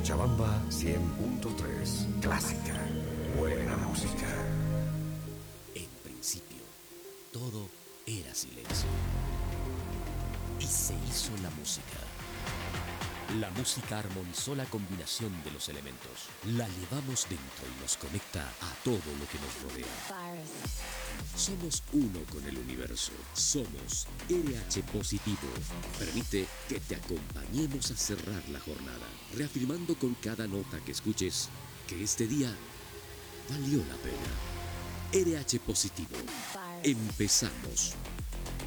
Cochabamba 100.3. Clásica. Buena música. En principio, todo era silencio. Y se hizo la música. La música armonizó la combinación de los elementos. La llevamos dentro y nos conecta a todo lo que nos rodea. Somos uno con el universo. Somos RH Positivo. Permite que te acompañemos a cerrar la jornada, reafirmando con cada nota que escuches que este día valió la pena. RH Positivo. Empezamos.